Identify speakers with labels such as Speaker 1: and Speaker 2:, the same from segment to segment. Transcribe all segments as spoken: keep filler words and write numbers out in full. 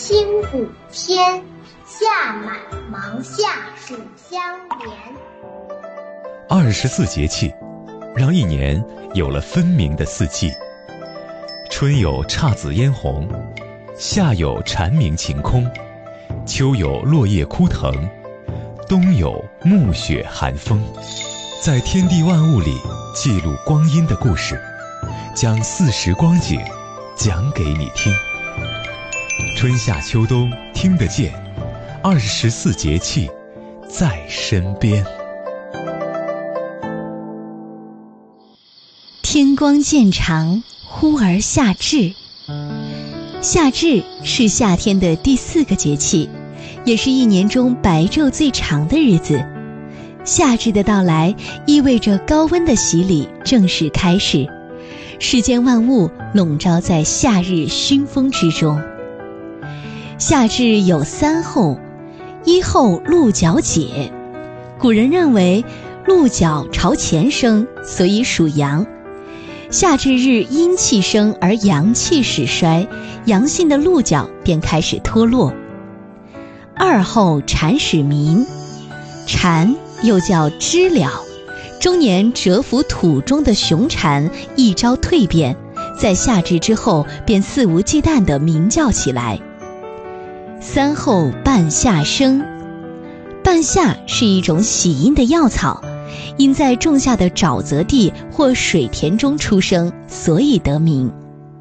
Speaker 1: 清谷天，夏满芒夏暑相连。
Speaker 2: 二十四节气，让一年有了分明的四季。春有姹紫嫣红，夏有蝉鸣晴空，秋有落叶枯藤，冬有暮雪寒风。在天地万物里记录光阴的故事，将四时光景讲给你听。春夏秋冬听得见，二十四节气在身边。
Speaker 3: 天光渐长，忽而夏至。夏至是夏天的第四个节气，也是一年中白昼最长的日子。夏至的到来意味着高温的洗礼正式开始，世间万物笼罩在夏日熏风之中。夏至有三候：一候鹿角解，古人认为鹿角朝前生，所以属阳。夏至日阴气生而阳气始衰，阳性的鹿角便开始脱落。二候蝉始鸣，蝉又叫知了，终年蛰伏土中的雄蝉一朝蜕变，在夏至之后便肆无忌惮地鸣叫起来。三候半夏生，半夏是一种喜阴的药草，因在种下的沼泽地或水田中出生，所以得名。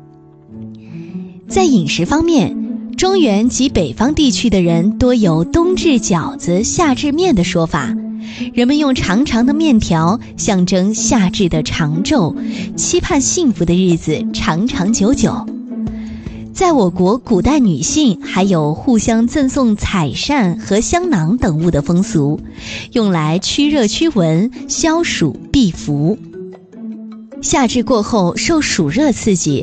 Speaker 3: 在饮食方面，中原及北方地区的人多有冬至饺子夏至面的说法，人们用长长的面条象征夏至的长昼，期盼幸福的日子长长久久。在我国古代，女性还有互相赠送彩扇和香囊等物的风俗，用来驱热驱蚊、消暑避伏。夏至过后受暑热刺激，